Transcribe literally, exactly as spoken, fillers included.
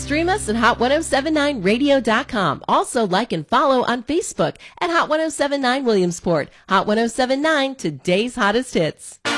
stream us at hot ten seventy-nine radio dot com. Also, like and follow on Facebook at Hot ten seventy-nine Williamsport. Hot ten seventy-nine, today's hottest hits.